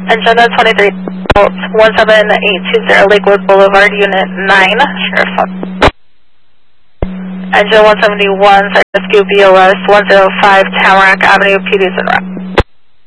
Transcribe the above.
Agenda 23, 17820 Lakewood Boulevard, Unit 9, Sheriff's Office. Agenda 171, Rescue BOS 105 Tamarack Avenue, PDs and Rock.